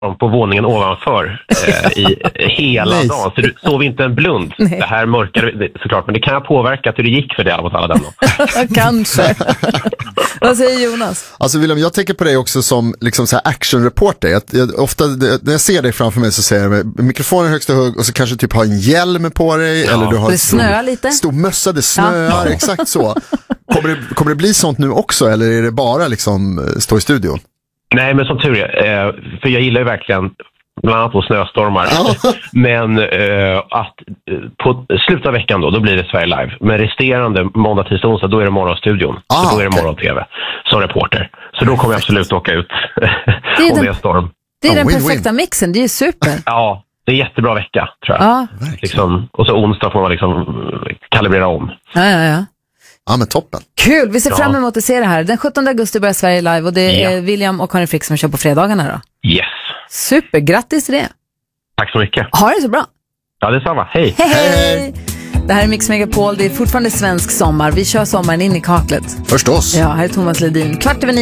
på våningen ovanför i hela dagen. Så du sov inte en blund. Nej. Det här mörkare såklart, men det kan ha påverkat hur det gick för dig mot alla den då. Kanske. Vad säger Jonas? Alltså William, jag tänker på dig också som liksom så här actionreporter. Jag ofta när jag ser dig framför mig så säger jag med mikrofonen högsta hugg och så kanske typ har en hjälm på dig eller du har det snöar lite. Stor mössa, det snöar, exakt så. Kommer det bli sånt nu också eller är det bara liksom stå i studion? Nej, men som tur är, för jag gillar ju verkligen bland annat på snöstormar. Men att på slutet av veckan då blir det Sverige Live. Men resterande måndag, tisdag, onsdag, då är det morgonstudion. Så då är det morgon-tv som reporter. Så då kommer jag absolut åka ut om det är storm. Det är den perfekta mixen, det är ju super. Ja, det är en jättebra vecka tror jag. Ja. Liksom, och så onsdag får man liksom kalibrera om. Ja. Ja, men toppen. Kul, vi ser fram emot att se det här. Den 17 augusti börjar Sverige Live och det är William och Karin Frick som kör på fredagarna då. Yes. Super, grattis till det. Tack så mycket. Ha det så bra. Ja, det är samma. Hej. Hej. Det här är Mix Megapol, det är fortfarande svensk sommar. Vi kör sommaren in i kaklet. Förstås. Ja, här är Thomas Ledin. 8:15.